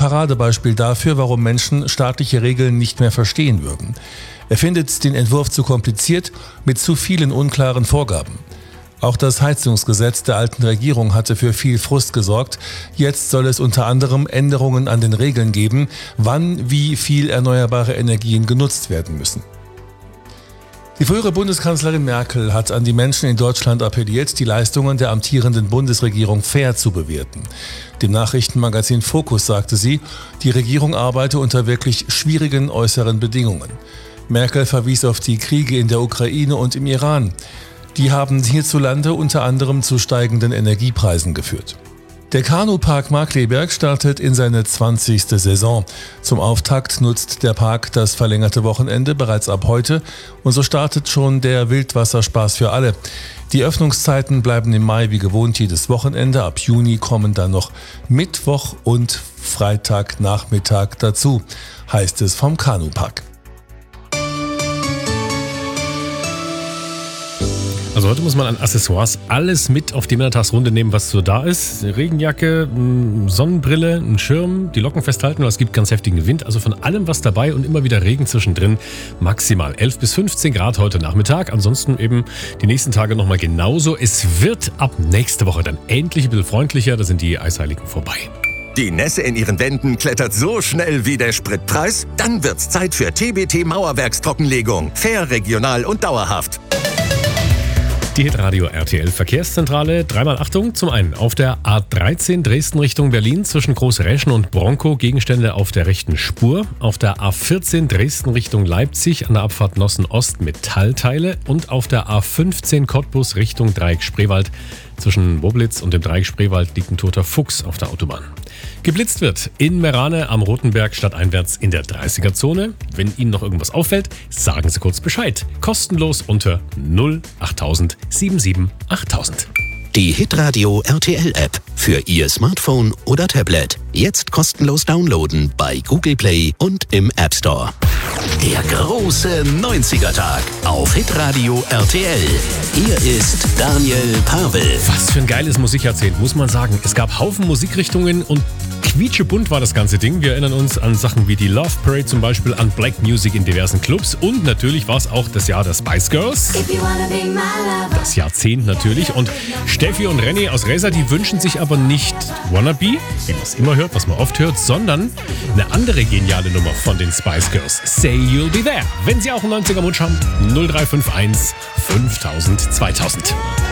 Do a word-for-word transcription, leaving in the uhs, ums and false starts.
Paradebeispiel dafür, warum Menschen staatliche Regeln nicht mehr verstehen würden. Er findet den Entwurf zu kompliziert mit zu vielen unklaren Vorgaben. Auch das Heizungsgesetz der alten Regierung hatte für viel Frust gesorgt. Jetzt soll es unter anderem Änderungen an den Regeln geben, wann wie viel erneuerbare Energien genutzt werden müssen. Die frühere Bundeskanzlerin Merkel hat an die Menschen in Deutschland appelliert, die Leistungen der amtierenden Bundesregierung fair zu bewerten. Dem Nachrichtenmagazin Focus sagte sie, die Regierung arbeite unter wirklich schwierigen äußeren Bedingungen. Merkel verwies auf die Kriege in der Ukraine und im Iran. Die haben hierzulande unter anderem zu steigenden Energiepreisen geführt. Der Kanupark Markkleeberg startet in seine zwanzigste Saison. Zum Auftakt nutzt der Park das verlängerte Wochenende bereits ab heute und so startet schon der Wildwasserspaß für alle. Die Öffnungszeiten bleiben im Mai wie gewohnt jedes Wochenende. Ab Juni kommen dann noch Mittwoch und Freitagnachmittag dazu, heißt es vom Kanupark. Also heute muss man an Accessoires alles mit auf die Männertagsrunde nehmen, was so da ist. Eine Regenjacke, Sonnenbrille, ein Schirm, die Locken festhalten, weil es gibt ganz heftigen Wind. Also von allem was dabei und immer wieder Regen zwischendrin. Maximal elf bis fünfzehn Grad heute Nachmittag. Ansonsten eben die nächsten Tage nochmal genauso. Es wird ab nächste Woche dann endlich ein bisschen freundlicher. Da sind die Eisheiligen vorbei. Die Nässe in Ihren Wänden klettert so schnell wie der Spritpreis? Dann wird's Zeit für T B T Mauerwerkstrockenlegung. Fair, regional und dauerhaft. Die Hitradio R T L Verkehrszentrale. Dreimal Achtung. Zum einen auf der A dreizehn Dresden Richtung Berlin zwischen Großräschen und Bronkow Gegenstände auf der rechten Spur. Auf der A vierzehn Dresden Richtung Leipzig an der Abfahrt Nossen Ost Metallteile. Und auf der A fünfzehn Cottbus Richtung Dreieck Spreewald. Zwischen Boblitz und dem Dreieck Spreewald liegt ein toter Fuchs auf der Autobahn. Geblitzt wird in Merane am Rotenberg stadteinwärts in der dreißiger-Zone. Wenn Ihnen noch irgendwas auffällt, sagen Sie kurz Bescheid. Kostenlos unter null achttausend siebenundsiebzig achttausend. Die Hitradio R T L App für Ihr Smartphone oder Tablet. Jetzt kostenlos downloaden bei Google Play und im App Store. Der große neunziger-Tag auf Hitradio R T L. Hier ist Daniel Pavel. Was für ein geiles Musikjahrzehnt, muss man sagen. Es gab Haufen Musikrichtungen und quietschebunt war das ganze Ding. Wir erinnern uns an Sachen wie die Love Parade zum Beispiel, an Black Music in diversen Clubs und natürlich war es auch das Jahr der Spice Girls. Das Jahrzehnt natürlich. Und Steffi und René aus Reza, die wünschen sich aber nicht Wannabe, wie man es immer hört, was man oft hört, sondern eine andere geniale Nummer von den Spice Girls. Say You'll Be There. Wenn Sie auch einen neunziger-Wunsch haben, null drei fünf eins fünftausend zweitausend.